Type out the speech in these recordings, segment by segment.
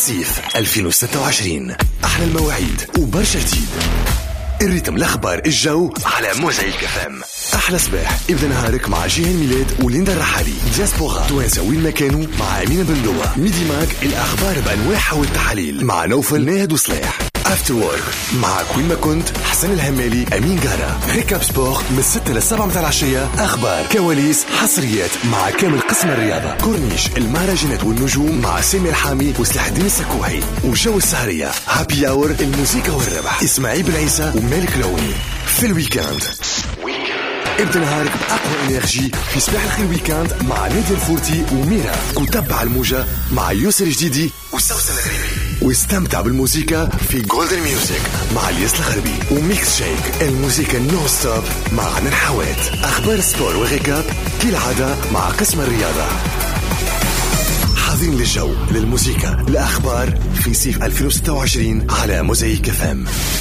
الصيف 2026. أحلى المواعيد وبرشا جديد. الريتم، الأخبار، الجو على موزايك FM. أحلى صباح ابدأ نهارك مع جيهان ميلاد وليندا الرحالي. دياسبورا توانسة وين ما كانوا مع أمينة بندوة. ميدي ماك الأخبار بأنواعها والتحاليل مع نوفل ناهد وصلاح. افتر وورك مع كوين ما كنت حسن الهمالي أمين قارة. ريكاب سبور من 6 ل 7 متاع العشية. أخبار، كواليس، حصريات مع كامل قسم الرياضة. كورنيش، المهرجانات والنجوم مع سامي الحامي وسلاح الدين السكوحي. وجو السهرية هابي اور، الموسيقى والربح إسماعيل بن عيسى ومالك لوني. في الويكاند ابدأ نهارك بأقوى إنرجي في صباح الخير ويكاند مع نادي الفورتي وميرا. وتبع الموجة مع يوسر جديدي وسوسن الغريبي. واستمتع بالموسيقى في جولدن ميوزك مع الياس الغربي. وميكس شيك، الموسيقى نو ستوب مع عنان حوات. أخبار سبور وغيكاب كالعادة مع قسم الرياضة. حاضرين للجو، للموسيقى، للأخبار في صيف 2026 على موزايك FM.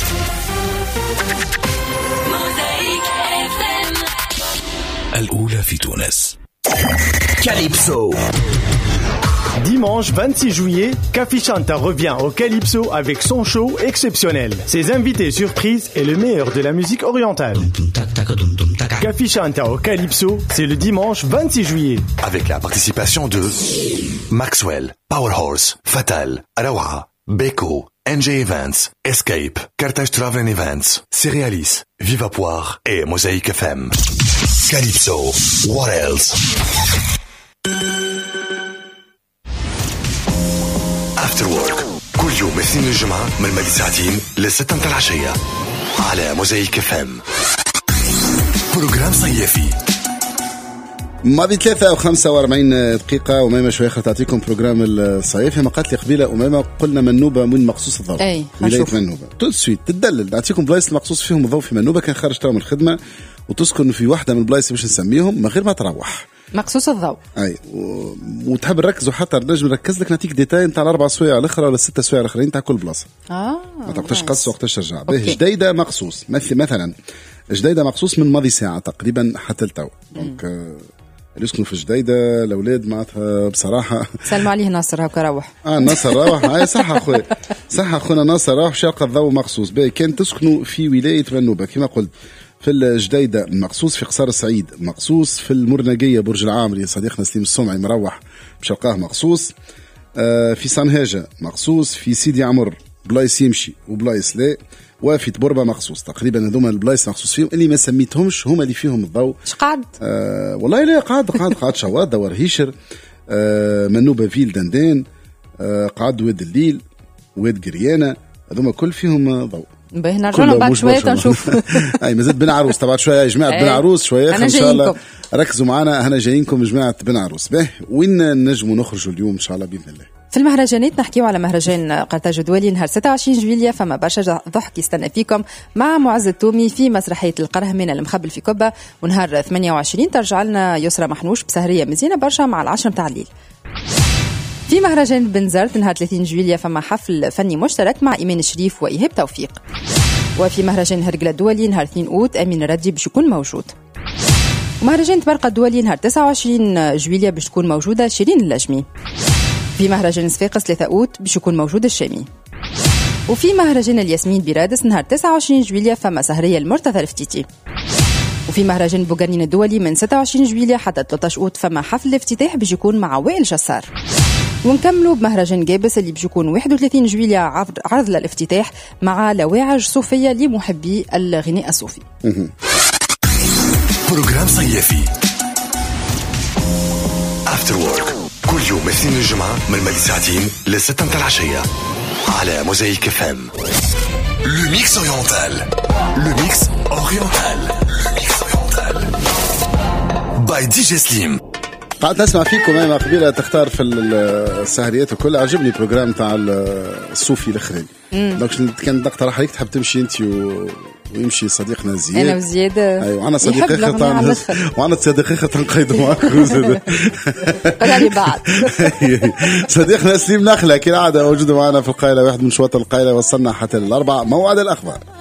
الأولى في تونس. Calypso. Dimanche 26 juillet, Café Chanta revient au Calypso avec son show exceptionnel. Ses invités surprises et le meilleur de la musique orientale. Café Chanta au Calypso, c'est le dimanche 26 juillet. Avec la participation de Maxwell, Powerhorse, Fatal, Arawa, Beko, NJ Events, Escape, Carthage Travel Events, Cerealis, Viva Poire et Mosaïque FM. Calypso, what else? After Work كل يوم اثنين الجمعة من مدة ساعتين ل6 متاع العشية على موزايك FM. بروجرام صيفي ماضي 3:45 دقيقة. وميمة شوية تعطيكم بروجرام الصيفي. ما قالت لي قبيلة وميمة قلنا منوبة من مخصوص الضوء. أي ولاية منوبة تسويت تدلل نعطيكم بلايص المخصوص فيهم الضوء في منوبة. كان خارج من الخدمة وتسكن في واحدة من البلايص باش نسميهم من غير ما تروح مخصوص الضوء. اي وتحب نركزوا حتى نجم نركز لك نعطيك ديتاي نتاع 4 سوايع الاخرى ولا 6 سوايع الاخرين تاع كل بلاصه. ما تقدرش قص وقتاش ترجع به. جديده مخصوص مثلا جديده مخصوص من ماضي ساعه تقريبا حتى التو. دونك اللي يسكنوا في جديده الاولاد معناتها بصراحه سلموا عليه ناصر هاكا روح. ناصر روح. اي صح اخويا، صح اخونا ناصر روح شاق الضوء مخصوص. باهي كان تسكنوا في ولايه منوبه كما قلت في الجديدة مقصوص، في قصار السعيد مقصوص، في المرنقية برج العامري صديقنا سليم السمعي مروح بشلقاه مقصوص، في صنهاجة مقصوص، في سيدي عمر بلايس يمشي وبلايس لا، وفي تبربة مقصوص. تقريبا هذوما البلايس مقصوص فيهم اللي ما سميتهمش هما اللي فيهم الضوء. قعد والله لا قعد شواد دوار هيشر، منوبة فيل دندان، قعد واد الليل، واد قريانة، هذوما كل فيهم ضوء. باهي نرجعوا بعد شويه تنشوف. اي مازال بن عروس تبع شويه يا جماعه بن عروس شويه ان شاء الله ركزوا معنا. هنا جايينكم جماعه بن عروس. باهي وين نجموا نخرجوا اليوم ان شاء الله باذن الله؟ في المهرجانات نحكيو على مهرجان قرطاج الدولي نهار 26 جويلية. فما برشا ضحك يستنى فيكم مع معز التومي في مسرحيه القره من المخبل في كبه. ونهار 28 ترجع لنا يسرى محنوش بسهريه مزيانه برشا مع 10 متاع الليل. في مهرجان بنزرت نهار 30 جويلية فما حفل فني مشترك مع إيمان الشريف وإيهاب توفيق. وفي مهرجان هرقلة الدولي نهار 2 أوت أمين الردي باش يكون موجود. ومهرجان تبرقة الدولي نهار 29 جويلية باش تكون موجودة شيرين اللجمي. في مهرجان صفاقس 3 أوت باش يكون موجود الشامي. وفي مهرجان الياسمين بيرادس نهار 29 جويلية فما سهرية المرتضى الفتيتي. وفي مهرجان بوغانين الدولي من 26 جويلية حتى 13 أوت فما حفل الافتتاح باش يكون مع وائل جسار. ونكملوا بمهرجان جابس اللي باش يكون 31 جويلية عرض للافتتاح مع لواعج صوفية لمحبي الغناء الصوفي. بروجرام صيفي افتر وورك كل يوم اثنين الجمعة من مدة ساعتين ل6 متاع العشية على موزايك FM. لو ميكس اورينتال، لو ميكس اورينتال، لو ميكس اورينتال باي دي جي سليم. قاعد نسمع فيكم انا قبيله تختار في السهريات وكل. عجبني البروجرام تاع الصوفي الاخرين. دونك كان نقترح عليك تحب تمشي انت ويمشي صديقنا زياد. انا وزياد. ايوه انا صديق اخر وانا صديق اخر تنقيد معك. قال لي بعد صديقنا سليم نخله كالعاده موجود معنا في القايله، واحد من شواط القايله. وصلنا حتى ل4 موعد الاخبار.